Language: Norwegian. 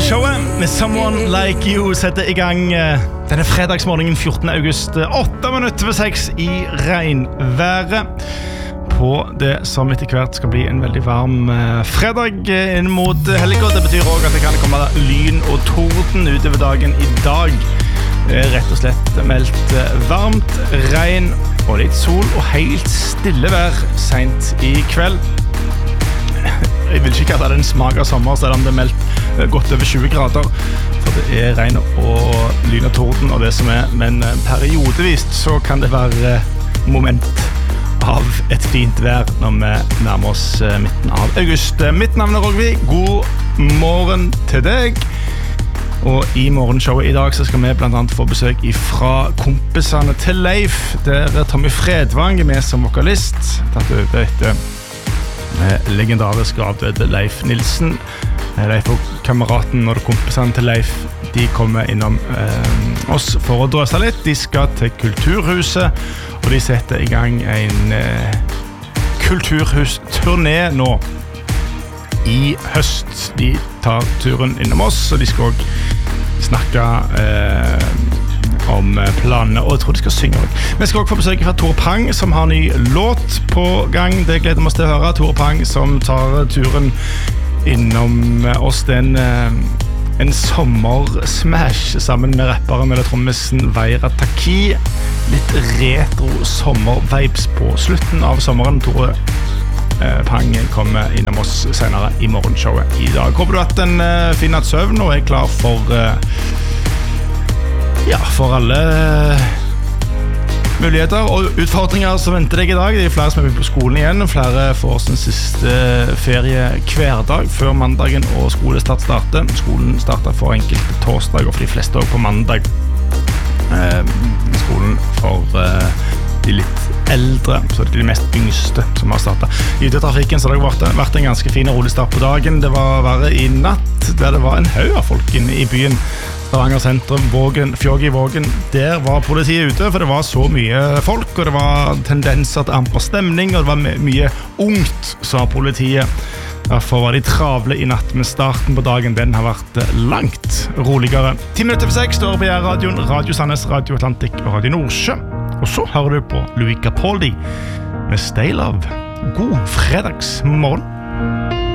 Showet med Someone Like You setter I gang denne fredagsmorgenen 14. august 8:06 I regnværet på det som etter hvert skal bli en veldig varm fredag inn mot helga. Det betyr også at det kan komme lyn og torden utover dagen I dag. Det rett og slett meldt varmt, regn og litt sol og helt stille vær sent I kveld. Jeg vil ikke kalle det en smak av sommer, selv om det meldt godt over 20 grader, for det regn og lyn og torden og det som men periodevis så kan det være moment av et fint vær når vi nærmer oss midten av august. Mitt navn Rogvi, god morgen til deg. Og I morgenshowet I dag så skal vi blant annet få besøk fra kompisene til Leif, der Tommy Fredvang med som vokalist, tatt over etter legendarisk avdøde Leif Nilsen. Leif og kameraten og kompisene til Leif, de kommer innom oss for å drøse litt. De skal til Kulturhuset, og de setter I gang en kulturhusturné nå I høst. De tar turen innom oss, og de skal også snakke om planene, og jeg tror de skal synge også. Vi skal også få besøk fra Tor Pang, som har ny låt på gang. Det gleder vi oss til å høre. Tor Pang, som tar turen innom oss. Det en sommersmash sammen med rapperen eller trommisen Veira Taki. Litt retro sommervibes på slutten av sommeren. Tor Pang kommer innom oss senere I morgenshowet I dag. Håper du hatt en fin natt søvn og klar for alle muligheter og utfordringer som venter deg I dag. Det flere som på skolen igjen, og flere får sin siste ferie hver dag før mandagen og skolestart starter. Skolen starter for enkelte torsdag og for de fleste også på mandag. Skolen for de litt eldre, så det de mest yngste som har startet. I trafikken så har det vært en ganske fin og rolig start på dagen. Det var verre I natt, der det var en haug av folk inne I byen. Stavanger sentrum, Vågen, Fjoggi Vågen, der var politiet ute, for det var så mye folk, og det var tendenser til amper stemning, og det var mye ungt, sa politiet. Derfor var de travle I natt, men starten på dagen, den har vært langt roligere. 10:06 står på radioen, Radio Sandnes, Radio Atlantik og Radio Nordsjø. Og så hører du på Louis Capaldi med Stay Love. God fredagsmorgen.